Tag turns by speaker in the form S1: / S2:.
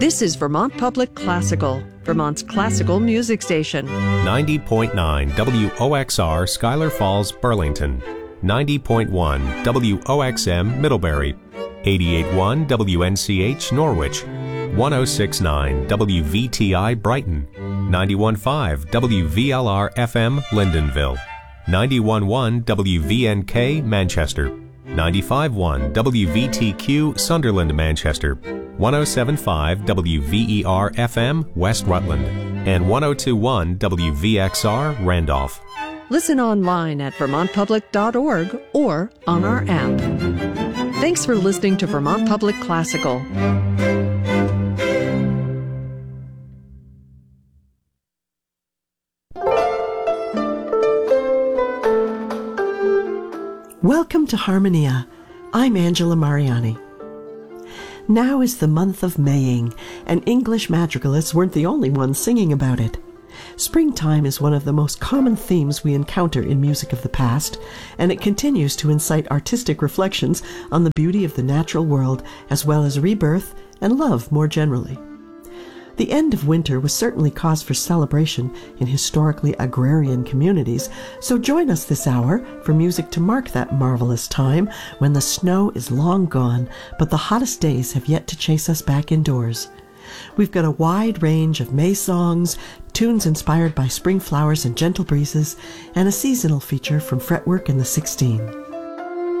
S1: This is Vermont Public Classical, Vermont's classical music station.
S2: 90.9 WOXR Schuyler Falls, Burlington. 90.1 WOXM Middlebury. 88.1 WNCH Norwich. 106.9 WVTI Brighton. 91.5 WVLR FM Lyndonville. 91.1 WVNK Manchester. 95.1 WVTQ Sunderland, Manchester. 107.5 WVER FM West Rutland. And 102.1 WVXR Randolph.
S1: Listen online at vermontpublic.org or on our app. Thanks for listening to Vermont Public Classical.
S3: Welcome to Harmonia. I'm Angela Mariani. Now is the month of Maying, and English madrigalists weren't the only ones singing about it. Springtime is one of the most common themes we encounter in music of the past, and it continues to incite artistic reflections on the beauty of the natural world, as well as rebirth and love more generally. The end of winter was certainly cause for celebration in historically agrarian communities, so join us this hour for music to mark that marvelous time when the snow is long gone, but the hottest days have yet to chase us back indoors. We've got a wide range of May songs, tunes inspired by spring flowers and gentle breezes, and a seasonal feature from Fretwork in the 16.